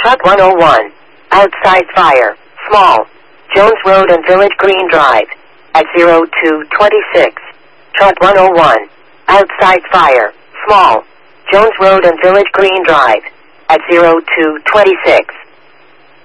Truck 101. Outside fire. Small. Jones Road and Village Green Drive. At 0226. Truck 101. Outside fire. Small. Jones Road and Village Green Drive. At 0226.